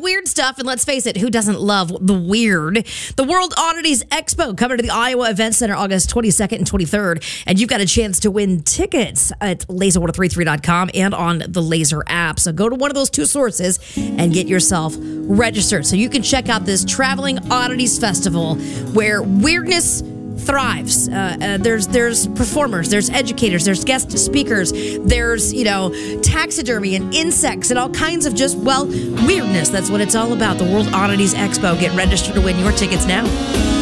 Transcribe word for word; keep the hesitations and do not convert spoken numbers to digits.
weird stuff, and let's face it, who doesn't love the weird? The World Oddities Expo coming to the Iowa Event Center August twenty-second and twenty-third, and you've got a chance to win tickets at laser one oh three three dot com and on the Laser app. So go to one of those two sources and get yourself registered so you can check out this Traveling Oddities Festival where weirdness thrives. Uh, uh, there's there's performers, there's educators, there's guest speakers, there's, you know, taxidermy and insects and all kinds of just, well, weirdness. That's what it's all about. The World Oddities Expo. Get registered to win your tickets now.